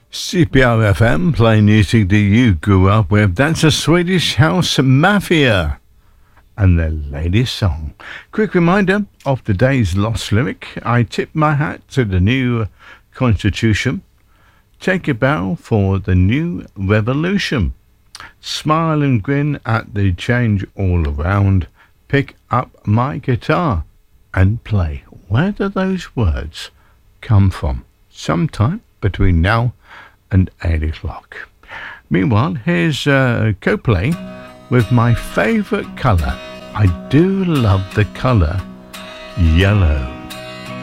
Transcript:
CPR FM, playing music that you grew up with. That's a Swedish House Mafia and their latest song. Quick reminder of today's lost lyric. I tip my hat to the new Constitution. Take a bow for the new revolution. Smile and grin at the change all around. Pick up my guitar and play. Where do those words come from? Sometime between now and 8 o'clock. Meanwhile, here's Coldplay with my favourite colour. I do love the colour yellow.